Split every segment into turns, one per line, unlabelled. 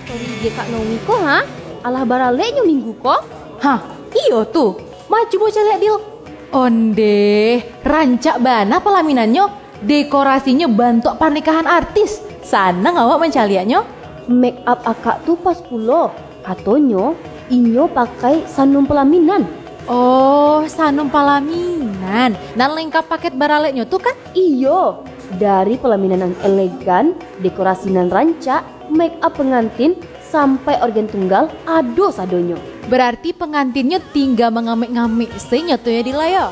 story IG Kak Naomi ko ha? Alah baraleknya minggu ko?
Hah, iyo tuh. Maju bocah liat Dil. Onde, rancak bana pelaminannya, dekorasinya bantuk pernikahan artis. Sana ngawak mencaliannya.
Make up akak tuh pas pulo. Katonyo, inyo pakai sanum pelaminan.
Oh, sanum palaminan. Dan lengkap paket baraleknya tuh kan?
Iyo, dari pelaminan yang elegan, dekorasi nan rancak, make up pengantin, sampai organ tunggal, ado sadonyo.
Berarti pengantinnya tinggal mengamik-ngamik senya tuh ya Dilaya.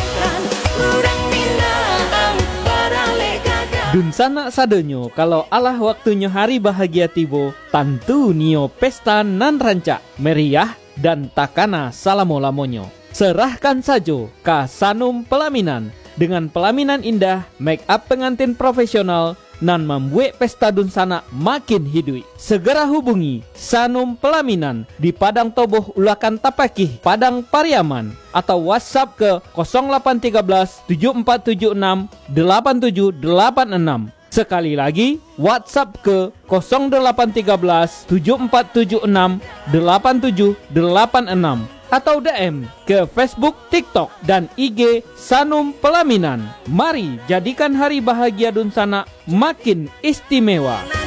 Dun sana sadonyo kalau alah waktunya hari bahagia tibo, tentu nio pesta nan rancak, meriah dan takana salamo-lamonyo. Serahkan saja ke Sanum Pelaminan dengan pelaminan indah, make up pengantin profesional nan membuat pesta dun sana makin hidup. Segera hubungi Sanum Pelaminan di Padang Toboh Ulakan Tapakih, Padang Pariaman, atau WhatsApp ke 0813 7476 8786. Sekali lagi, WhatsApp ke 0813 7476 8786 atau DM ke Facebook, TikTok, dan IG Sanum Pelaminan. Mari jadikan hari bahagia dun sana makin istimewa.